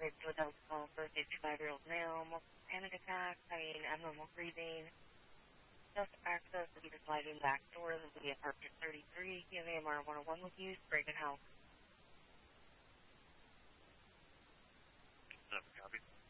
Maybe to a double call for a 55-year-old male, multiple panic attacks, having abnormal breathing, just access to the sliding back door of the apartment 33. You have AMR 101 with you, Sprague and House. Copy.